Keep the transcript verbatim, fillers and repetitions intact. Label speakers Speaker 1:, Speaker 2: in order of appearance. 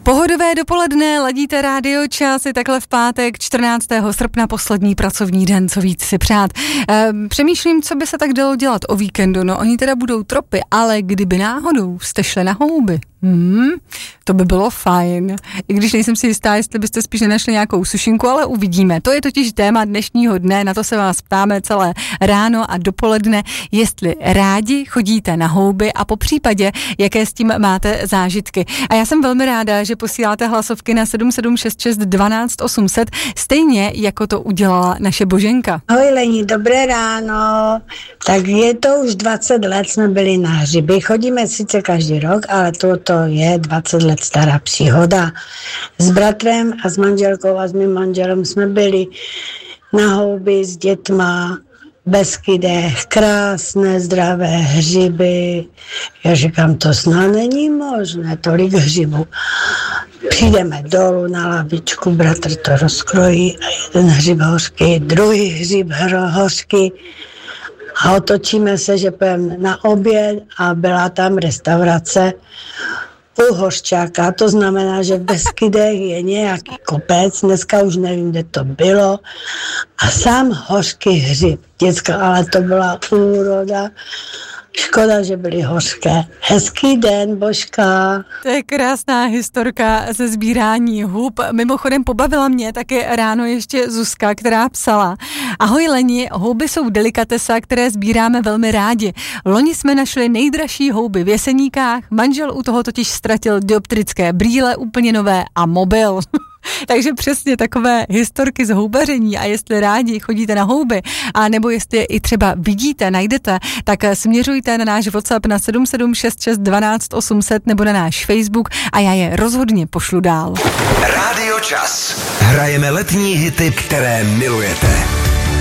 Speaker 1: Pohodové dopoledne, ladíte Rádio Čas, je takhle v pátek čtrnáctého srpna, poslední pracovní den, co víc si přát. E, přemýšlím, co by se tak dalo dělat o víkendu, no oni teda budou tropy, ale kdyby náhodou jste šli na houby, hmm, to by bylo fajn. I když nejsem si jistá, jestli byste spíš nenašli nějakou sušinku, ale uvidíme. To je totiž téma dnešního dne, na to se vás ptáme celé ráno a dopoledne, jestli rádi chodíte na houby a po případě, jaké s tím máte zážitky. A já jsem velmi ráda, že posíláte hlasovky na sedm sedm šest šest dvanáct osm set, stejně jako to udělala naše Boženka.
Speaker 2: Ahoj Leni, dobré ráno. Tak je to už dvacet let, jsme byli na hřiby. Chodíme sice každý rok, ale toto je dvacet let stará příhoda. S bratrem a s manželkou a s mým manželem jsme byli na houby s dětma, Beskydech, krásné, zdravé hřiby. Já říkám, to snad není možné, tolik hřibů. Přijdeme dolů na lavičku, bratr to rozkrojí a jeden hřib hořký, druhý hřib hořký. A otočíme se, že půjdeme na oběd a byla tam restaurace u Hořčáka. To znamená, že v Beskydech je nějaký kopec, dneska už nevím, kde to bylo. A sám hořký hřib, děcka, ale to byla úroda. Škoda, že byly hořké. Hezký den, Božka.
Speaker 1: To je krásná historka ze sbírání hub. Mimochodem pobavila mě taky ráno ještě Zuzka, která psala: Ahoj Leni, houby jsou delikatesa, které sbíráme velmi rádi. Loni jsme našli nejdražší houby v Jeseníkách, manžel u toho totiž ztratil dioptrické brýle, úplně nové a mobil. Takže přesně takové historky z houbaření, a jestli rádi chodíte na houby, a nebo jestli je i třeba vidíte, najdete, tak směřujte na náš WhatsApp na sedm sedm šest šest dvanáct osm set nebo na náš Facebook a já je rozhodně pošlu dál.
Speaker 3: Rádio Čas. Hrajeme letní hity, které milujete.